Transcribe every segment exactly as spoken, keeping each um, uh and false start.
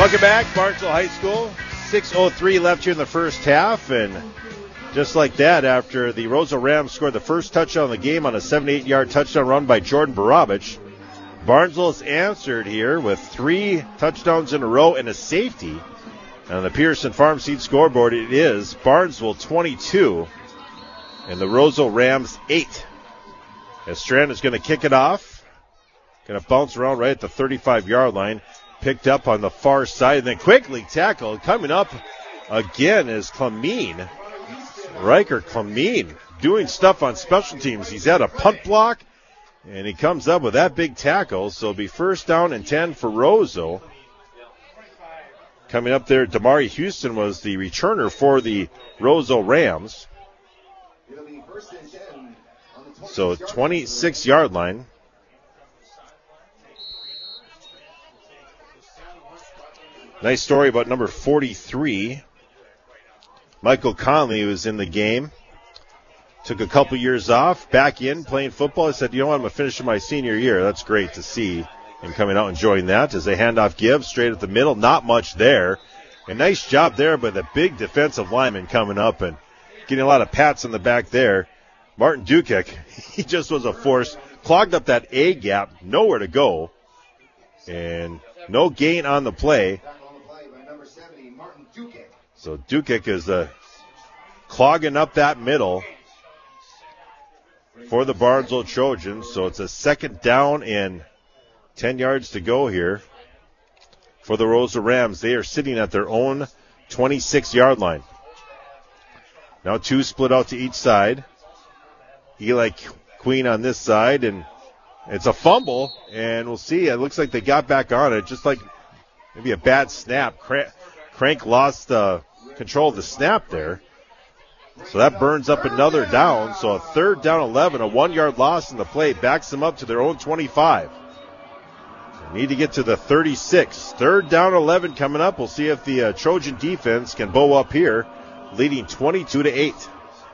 Welcome back, Barnesville High School. six oh three left here in the first half, and just like that, after the Roseau Rams scored the first touchdown of the game on a seventy-eight-yard touchdown run by Jordan Barabich, Barnesville has answered here with three touchdowns in a row and a safety. And on the Peterson Farm Seed scoreboard, it is Barnesville twenty-two and the Roseau Rams eight. As Strand is going to kick it off, going to bounce around right at the thirty-five-yard line. Picked up on the far side and then quickly tackled. Coming up again is Clemeen. Riker Clemeen doing stuff on special teams. He's had a punt block, and he comes up with that big tackle. So it'll be first down and ten for Roseau. Coming up there, Damari Houston was the returner for the Roseau Rams. So twenty-six-yard line. Nice story about number forty-three. Michael Conley was in the game. Took a couple years off, back in, playing football. I said, you know what, I'm going to finish my senior year. That's great to see him coming out enjoying that. As a handoff gives, straight at the middle, not much there. A nice job there by the big defensive lineman coming up and getting a lot of pats on the back there. Martin Dukic, he just was a force. Clogged up that A gap, nowhere to go. And no gain on the play. So Dukic is uh, clogging up that middle for the Barnesville Trojans. So it's a second down and ten yards to go here for the Roseau Rams. They are sitting at their own twenty-six-yard line. Now two split out to each side. Eli Queen on this side, and it's a fumble, and we'll see. It looks like they got back on it, just like maybe a bad snap. Crank, Crank lost uh, control of the snap there. So that burns up another down. So a third down eleven, a one-yard loss in the play, backs them up to their own twenty-five. They need to get to the thirty-six. Third down eleven coming up. We'll see if the uh, Trojan defense can bow up here, leading twenty-two to eight.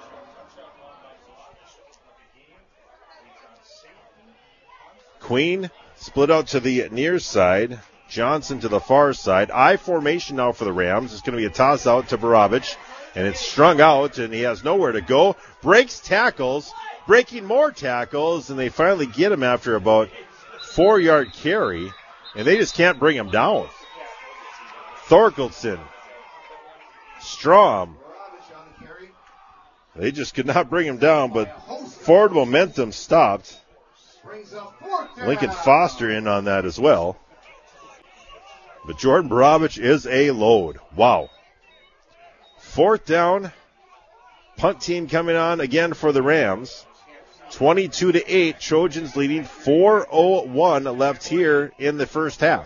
Queen split out to the near side. Johnson to the far side. I formation now for the Rams. It's going to be a toss out to Barabich. And it's strung out, and he has nowhere to go. Breaks tackles, breaking more tackles, and they finally get him after about four-yard carry. And they just can't bring him down. Thorkelson. Strom. They just could not bring him down, but forward momentum stopped. Lincoln Foster in on that as well. But Jordan Barabich is a load. Wow. Fourth down. Punt team coming on again for the Rams. twenty-two to eight. Trojans leading. four oh one left here in the first half.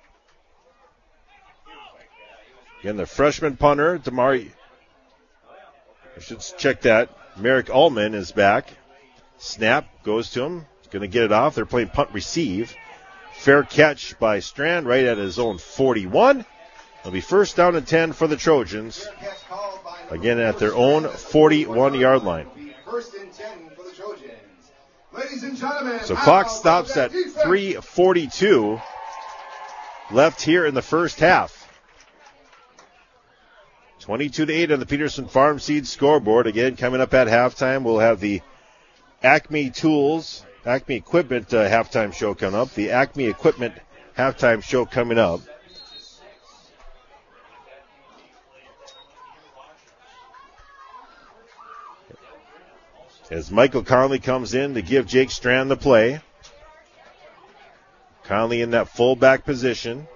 Again, the freshman punter, Damari. I should check that. Merrick Ullman is back. Snap goes to him. He's going to get it off. They're playing punt receive. Fair catch by Strand right at his own forty-one. It'll be first down and ten for the Trojans. Again at their own forty-one-yard line. So clock stops at three forty-two left here in the first half. twenty-two to eight on the Peterson Farm Seed scoreboard. Again, coming up at halftime, we'll have the Acme Tools, Acme Equipment uh, halftime show coming up. The Acme Equipment halftime show coming up. As Michael Conley comes in to give Jake Strand the play. Conley in that fullback position.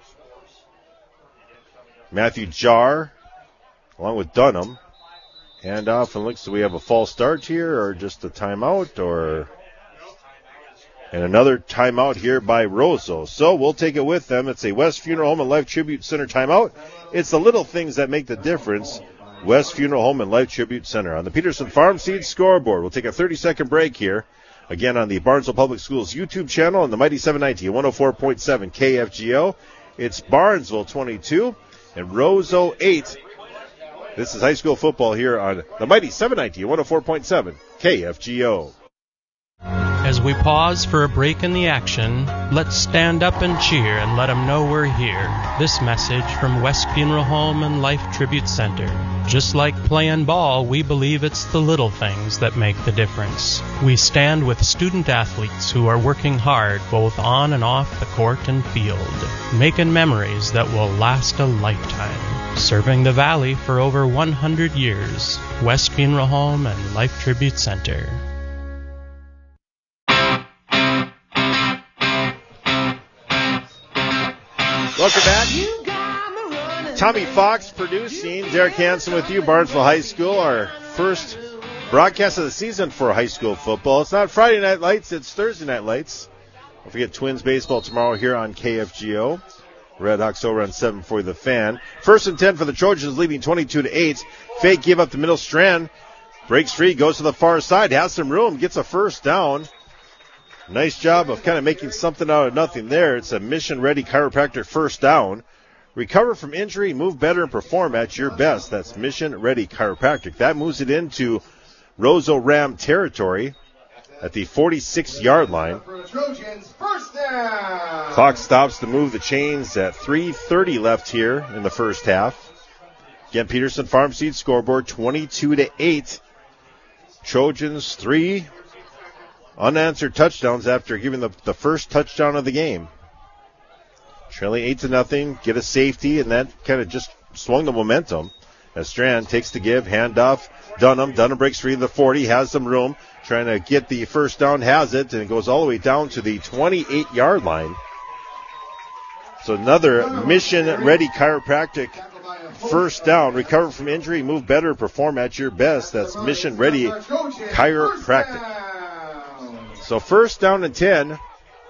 Matthew Jarr along with Dunham. Handoff, and looks, do we have a false start here or just a timeout? Or And another timeout here by Roseau. So we'll take it with them. It's a West Funeral Home and Life Tribute Center timeout. It's the little things that make the difference. West Funeral Home and Life Tribute Center. On the Peterson Farm Seed scoreboard, we'll take a thirty-second break here. Again on the Barnesville Public Schools YouTube channel on the Mighty seven ninety, one oh four point seven K F G O. It's Barnesville twenty-two and Roseau eight. This is high school football here on the Mighty seven ninety, one oh four point seven K F G O. As As we pause for a break in the action, let's stand up and cheer and let 'em know we're here. This message from West Funeral Home and Life Tribute Center. Just like playing ball, we believe it's the little things that make the difference. We stand with student athletes who are working hard both on and off the court and field, making memories that will last a lifetime. Serving the Valley for over one hundred years. West Funeral Home and Life Tribute Center. Welcome back. Tommy Fox producing. Derek Hansen with you, Barnesville High School. Our first broadcast of the season for high school football. It's not Friday Night Lights, it's Thursday Night Lights. Don't forget Twins baseball tomorrow here on K F G O. Redhawks over on seven for the Fan. First and ten for the Trojans, leading twenty-two to eight. Fake give up the middle strand. Breaks free, goes to the far side, has some room, gets a first down. Nice job of kind of making something out of nothing there. It's a mission-ready chiropractic first down. Recover from injury, move better, and perform at your best. That's mission-ready chiropractic. That moves it into Roseau Ram territory at the forty-six-yard line. Clock stops to move the chains at three thirty left here in the first half. Again, Peterson Farm Seed scoreboard twenty-two to eight. Trojans three unanswered touchdowns after giving the, the first touchdown of the game. Trailing eight to nothing, get a safety, and that kind of just swung the momentum. As Strand takes the give, handoff, Dunham. Dunham breaks free to the forty, has some room, trying to get the first down, has it, and it goes all the way down to the twenty-eight-yard line. So another mission-ready chiropractic first down. Recover from injury, move better, perform at your best. That's mission-ready chiropractic. So first down and ten.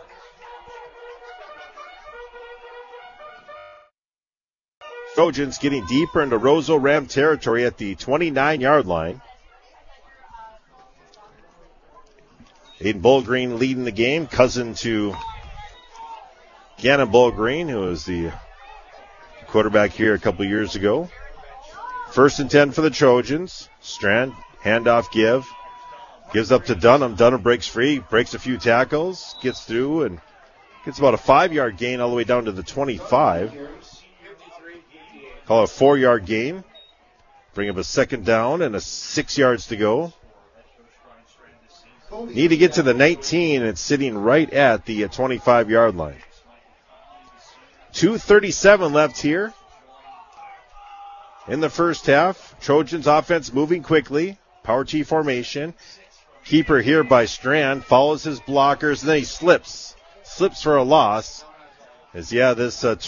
Trojans getting deeper into Roseau Ram territory at the twenty-nine-yard line. Aiden Bullgreen leading the game, cousin to Gannon Bullgreen, who was the quarterback here a couple years ago. First and ten for the Trojans. Strand, handoff give. Gives up to Dunham. Dunham breaks free, breaks a few tackles, gets through, and gets about a five-yard gain all the way down to the twenty-five. Call it a four-yard gain. Bring up a second down and a six yards to go. Need to get to the nineteen, and it's sitting right at the twenty-five-yard line. two thirty-seven left here in the first half. Trojans offense moving quickly. Power T formation. Keeper here by Strand. Follows his blockers, and then he slips. Slips for a loss. As, yeah, this uh,